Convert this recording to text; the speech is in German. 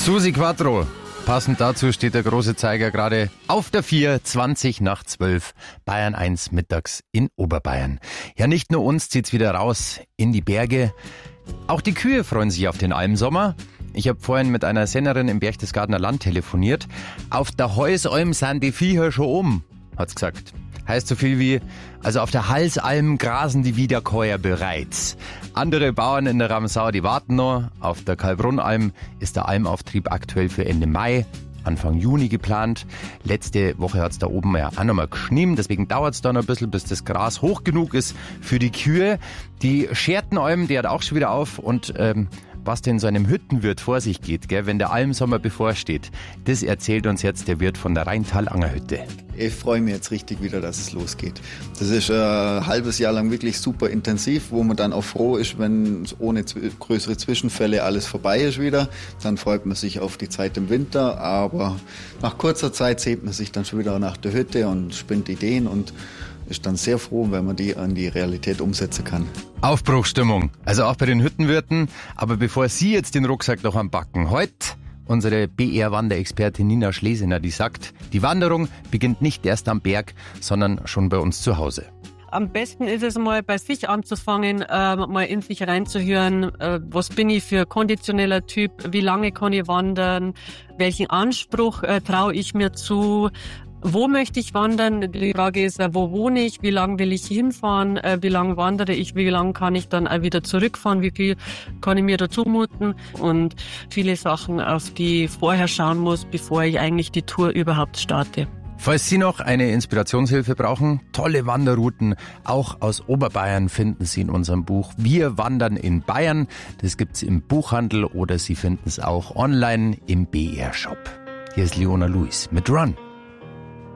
Susi Quattro. Passend dazu steht der große Zeiger gerade auf der 4, 20 nach 12, Bayern 1 mittags in Oberbayern. Ja, nicht nur uns zieht's wieder raus in die Berge. Auch die Kühe freuen sich auf den Almsommer. Ich habe vorhin mit einer Sennerin im Berchtesgadener Land telefoniert. Auf der Heusalm sind die Viecher schon oben, hat's gesagt. Heißt so viel wie, also auf der Halsalm grasen die Wiederkäuer bereits. Andere Bauern in der Ramsau, die warten noch. Auf der Karlbrunnalm ist der Almauftrieb aktuell für Ende Mai, Anfang Juni geplant. Letzte Woche hat's da oben ja auch noch mal geschnien, deswegen dauert's da noch ein bisschen, bis das Gras hoch genug ist für die Kühe. Die Schertenalm, die hat auch schon wieder auf und was denn so einem Hüttenwirt vor sich geht, gell, wenn der Almsommer bevorsteht, das erzählt uns jetzt der Wirt von der Rheintal-Angerhütte. Ich freue mich jetzt richtig wieder, dass es losgeht. Das ist ein halbes Jahr lang wirklich super intensiv, wo man dann auch froh ist, wenn ohne größere Zwischenfälle alles vorbei ist wieder. Dann freut man sich auf die Zeit im Winter, aber nach kurzer Zeit sehnt man sich dann schon wieder nach der Hütte und spinnt Ideen und ist dann sehr froh, wenn man die an die Realität umsetzen kann. Aufbruchsstimmung, also auch bei den Hüttenwirten. Aber bevor Sie jetzt den Rucksack noch anpacken, heute unsere BR-Wanderexpertin Nina Schlesener, die sagt, die Wanderung beginnt nicht erst am Berg, sondern schon bei uns zu Hause. Am besten ist es mal bei sich anzufangen, mal in sich reinzuhören, was bin ich für konditioneller Typ, wie lange kann ich wandern, welchen Anspruch traue ich mir zu, wo möchte ich wandern? Die Frage ist, wo wohne ich? Wie lange will ich hinfahren? Wie lange wandere ich? Wie lange kann ich dann auch wieder zurückfahren? Wie viel kann ich mir da zumuten? Und viele Sachen, auf die ich vorher schauen muss, bevor ich eigentlich die Tour überhaupt starte. Falls Sie noch eine Inspirationshilfe brauchen, tolle Wanderrouten, auch aus Oberbayern finden Sie in unserem Buch Wir wandern in Bayern. Das gibt's im Buchhandel oder Sie finden es auch online im BR-Shop. Hier ist Leona Lewis mit Run.